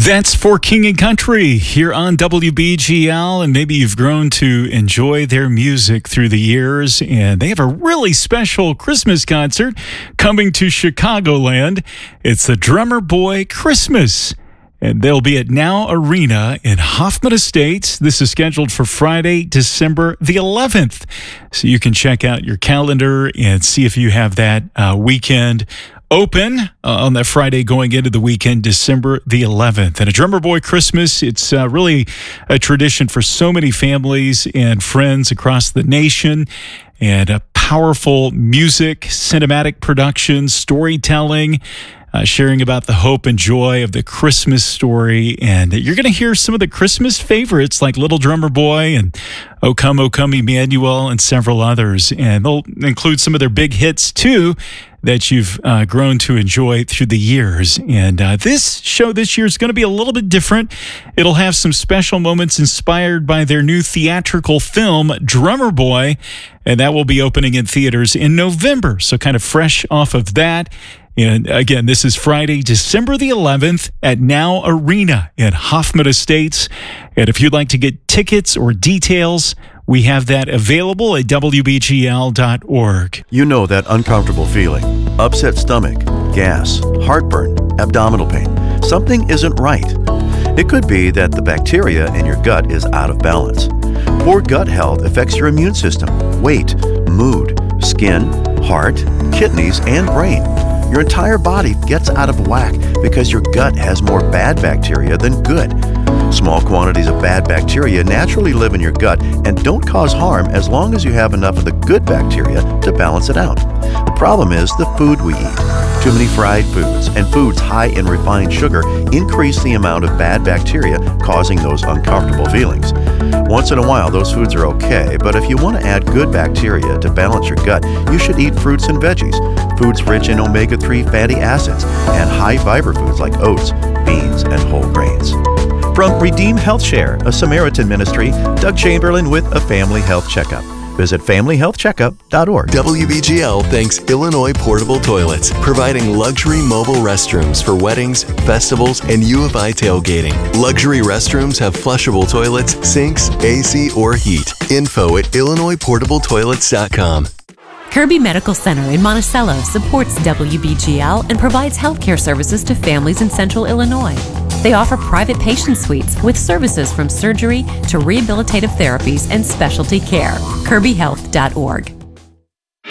That's for King and Country here on WBGL, and maybe you've grown to enjoy their music through the years, and they have a really special Christmas concert coming to Chicagoland. It's the Drummer Boy Christmas, and they'll be at Now Arena in Hoffman Estates. This is scheduled for Friday, December the 11th, so you can check out your calendar and see if you have that weekend open on that Friday going into the weekend, December the 11th. And a Drummer Boy Christmas, it's really a tradition for so many families and friends across the nation. And a powerful music, cinematic production, storytelling, sharing about the hope and joy of the Christmas story. And you're going to hear some of the Christmas favorites like Little Drummer Boy and O Come, Emmanuel, and several others. And they'll include some of their big hits, too, that you've grown to enjoy through the years. And this show this year is going to be a little bit different. It'll have some special moments inspired by their new theatrical film, Drummer Boy, and that will be opening in theaters in November. So kind of fresh off of that. And again, this is Friday, December the 11th at Now Arena in Hoffman Estates. And if you'd like to get tickets or details, we have that available at WBGL.org. You know that uncomfortable feeling. Upset stomach, gas, heartburn, abdominal pain. Something isn't right. It could be that the bacteria in your gut is out of balance. Poor gut health affects your immune system, weight, mood, skin, heart, kidneys, and brain. Your entire body gets out of whack because your gut has more bad bacteria than good. Small quantities of bad bacteria naturally live in your gut and don't cause harm as long as you have enough of the good bacteria to balance it out. The problem is the food we eat. Too many fried foods and foods high in refined sugar increase the amount of bad bacteria, causing those uncomfortable feelings. Once in a while, those foods are okay, but if you want to add good bacteria to balance your gut, you should eat fruits and veggies, foods rich in omega-3 fatty acids, and high-fiber foods like oats, beans, and whole grains. From Redeem Health Share, a Samaritan ministry, Doug Chamberlain with a Family Health Checkup. Visit familyhealthcheckup.org. WBGL thanks Illinois Portable Toilets, providing luxury mobile restrooms for weddings, festivals, and U of I tailgating. Luxury restrooms have flushable toilets, sinks, AC, or heat. Info at IllinoisPortableToilets.com. Kirby Medical Center in Monticello supports WBGL and provides healthcare services to families in Central Illinois. They offer private patient suites with services from surgery to rehabilitative therapies and specialty care. KirbyHealth.org.